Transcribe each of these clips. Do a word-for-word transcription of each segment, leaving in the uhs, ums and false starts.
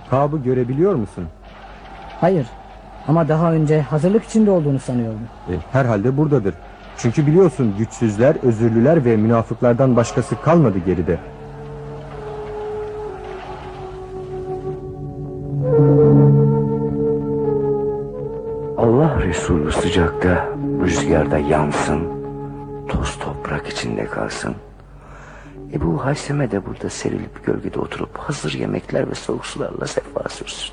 Kaab'ı görebiliyor musun? Hayır. Ama daha önce hazırlık içinde olduğunu sanıyordum. E, herhalde buradadır. Çünkü biliyorsun güçsüzler, özürlüler ve münafıklardan başkası kalmadı geride. Allah Resulü sıcakta, rüzgarda yansın, toz toprak içinde kalsın. Ebu Hayseme de burada serilip gölgede oturup hazır yemekler ve soğuk sularla sefa sürsün.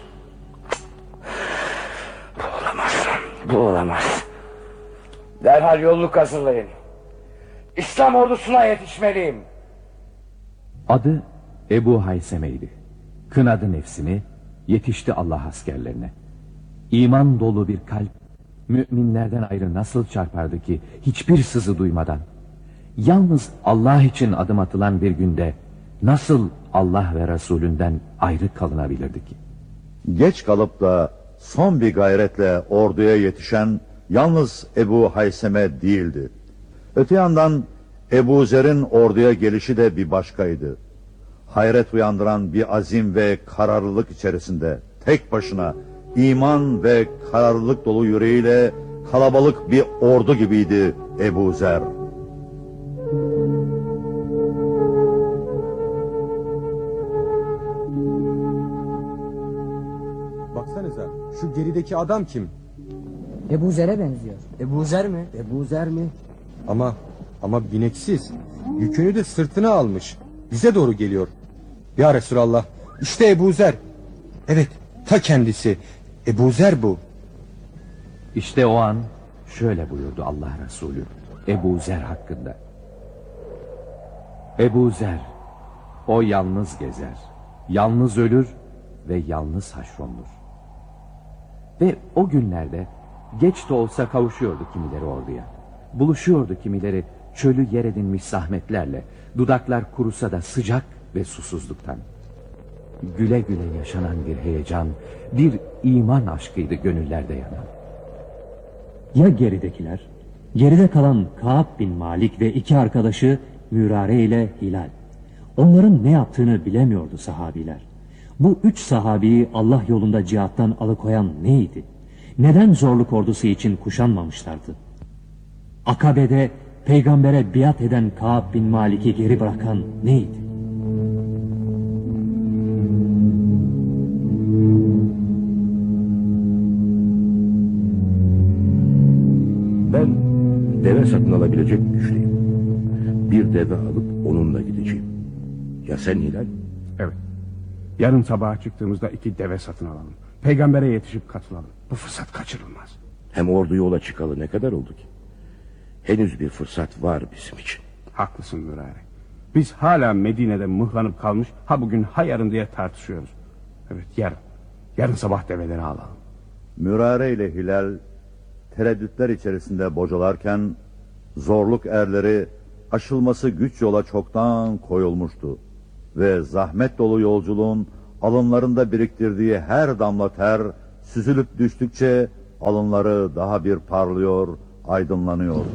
Bu olamaz, bu olamaz. Derhal yolluk hazırlayın. İslam ordusuna yetişmeliyim. Adı Ebu Hayseme'ydi. Kınadı nefsini, yetişti Allah askerlerine. İman dolu bir kalp, müminlerden ayrı nasıl çarpardı ki hiçbir sızı duymadan? Yalnız Allah için adım atılan bir günde nasıl Allah ve Resulünden ayrı kalınabilirdi ki? Geç kalıp da son bir gayretle orduya yetişen yalnız Ebu Hayseme değildi. Öte yandan Ebu Zer'in orduya gelişi de bir başkaydı. Hayret uyandıran bir azim ve kararlılık içerisinde tek başına iman ve kararlılık dolu yüreğiyle kalabalık bir ordu gibiydi Ebu Zer. Baksanıza, şu gerideki adam kim? Ebu Zer'e benziyor. Ebu Zer mi? Ebu Zer mi? Ama ama bineksiz. Yükünü de sırtına almış. Bize doğru geliyor. Ya Resulallah, işte Ebu Zer. Evet, ta kendisi. Ebu Zer bu. İşte o an şöyle buyurdu Allah Resulü Ebu Zer hakkında. Ebu Zer, o yalnız gezer, yalnız ölür ve yalnız haşrolunur. Ve o günlerde geç de olsa kavuşuyordu kimileri orduya. Buluşuyordu kimileri çölü yer edinmiş zahmetlerle, dudaklar kurusa da sıcak ve susuzluktan. Güle güle yaşanan bir heyecan, bir iman aşkıydı gönüllerde yanan. Ya geridekiler? Geride kalan Kaab bin Malik ve iki arkadaşı Mürare ile Hilal. Onların ne yaptığını bilemiyordu sahabiler. Bu üç sahabiyi Allah yolunda cihattan alıkoyan neydi? Neden zorluk ordusu için kuşanmamışlardı? Akabe'de peygambere biat eden Kaab bin Malik'i geri bırakan neydi? Ben deve satın alabilecek güçlüyüm. Bir deve alıp onunla gideceğim. Ya sen Hilal? Evet. Yarın sabaha çıktığımızda iki deve satın alalım. Peygambere yetişip katılalım. Bu fırsat kaçırılmaz. Hem ordu yola çıkalı ne kadar oldu ki? Henüz bir fırsat var bizim için. Haklısın Mürare. Biz hala Medine'de mıhlanıp kalmış, ha bugün ha yarın diye tartışıyoruz. Evet, yarın. Yarın sabah develeri alalım. Mürare ile Hilal tereddütler içerisinde bocalarken zorluk erleri aşılması güç yola çoktan koyulmuştu ve zahmet dolu yolculuğun alınlarında biriktirdiği her damla ter süzülüp düştükçe alınları daha bir parlıyor, aydınlanıyordu.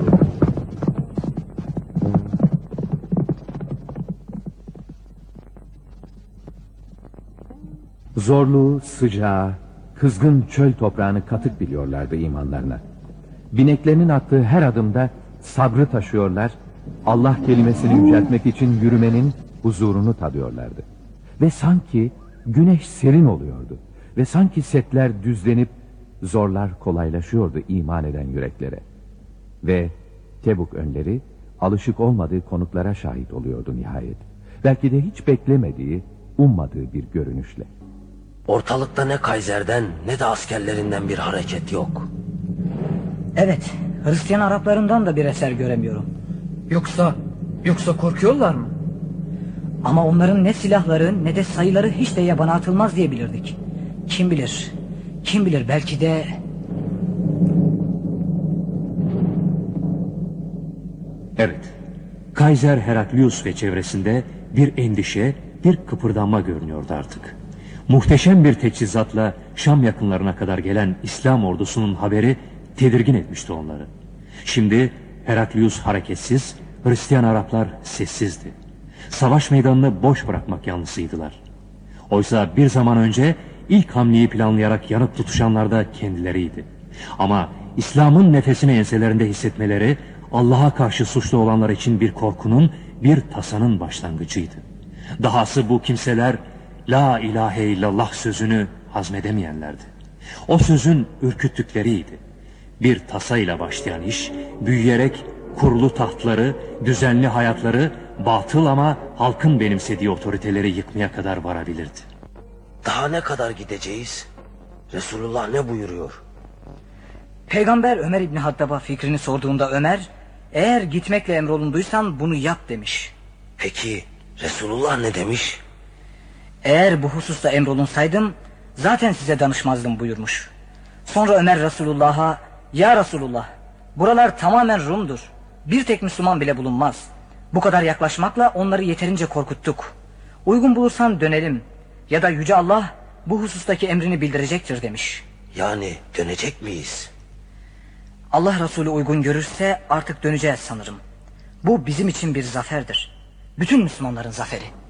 Zorluğu, sıcağı, kızgın çöl toprağını katık biliyorlardı imanlarına. Bineklerinin attığı her adımda sabrı taşıyorlar, Allah kelimesini yüceltmek için yürümenin huzurunu tadıyorlardı. Ve sanki güneş serin oluyordu ve sanki setler düzlenip zorlar kolaylaşıyordu iman eden yüreklere. Ve Tebuk önleri alışık olmadığı konuklara şahit oluyordu nihayet. Belki de hiç beklemediği, ummadığı bir görünüşle. Ortalıkta ne Kaiser'den ne de askerlerinden bir hareket yok. Evet, Hristiyan Araplarından da bir eser göremiyorum. Yoksa, yoksa korkuyorlar mı? Ama onların ne silahları ne de sayıları hiç de yabana atılmaz diye bilirdik. Kim bilir, kim bilir belki de... Evet, Kaiser Heraklius ve çevresinde bir endişe, bir kıpırdanma görünüyordu artık. Muhteşem bir teçhizatla Şam yakınlarına kadar gelen İslam ordusunun haberi tedirgin etmişti onları. Şimdi Heraklius hareketsiz, Hristiyan Araplar sessizdi. Savaş meydanını boş bırakmak yanlısıydılar. Oysa bir zaman önce ilk hamleyi planlayarak yanıp tutuşanlar da kendileriydi. Ama İslam'ın nefesini enselerinde hissetmeleri Allah'a karşı suçlu olanlar için bir korkunun, bir tasanın başlangıcıydı. Dahası bu kimseler La ilahe illallah sözünü hazmedemeyenlerdi. O sözün ürküttükleriydi. Bir tasayla başlayan iş büyüyerek kurulu tahtları, düzenli hayatları, batıl ama halkın benimsediği otoriteleri yıkmaya kadar varabilirdi. Daha ne kadar gideceğiz? Resulullah ne buyuruyor? Peygamber Ömer İbni Hattab'a fikrini sorduğunda Ömer, eğer gitmekle emrolunduysan bunu yap demiş. Peki Resulullah ne demiş? Eğer bu hususta emrolunsaydım zaten size danışmazdım buyurmuş. Sonra Ömer Resulullah'a, ya Resulullah, buralar tamamen Rum'dur. Bir tek Müslüman bile bulunmaz. Bu kadar yaklaşmakla onları yeterince korkuttuk. Uygun bulursan dönelim ya da Yüce Allah bu husustaki emrini bildirecektir demiş. Yani dönecek miyiz? Allah Resulü uygun görürse artık döneceğiz sanırım. Bu bizim için bir zaferdir. Bütün Müslümanların zaferi.